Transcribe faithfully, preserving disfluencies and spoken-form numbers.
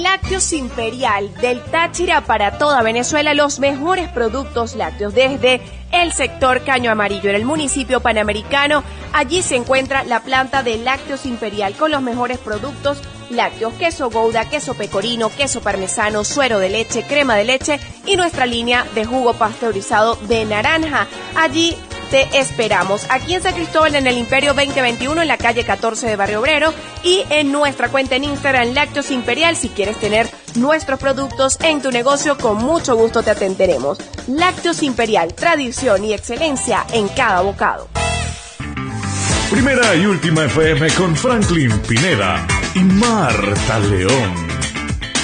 Lácteos Imperial del Táchira para toda Venezuela, los mejores productos lácteos desde el sector Caño Amarillo, en el municipio panamericano. Allí se encuentra la planta de Lácteos Imperial con los mejores productos lácteos, queso Gouda, queso pecorino, queso parmesano, suero de leche, crema de leche y nuestra línea de jugo pasteurizado de naranja. Allí te esperamos, aquí en San Cristóbal, en el Imperio veinte veintiuno, en la calle catorce de Barrio Obrero, y en nuestra cuenta en Instagram, Lácteos Imperial. Si quieres tener nuestros productos en tu negocio, con mucho gusto te atenderemos. Lácteos Imperial, tradición y excelencia en cada bocado. Primera y última F M con Franklin Pineda y Marta León.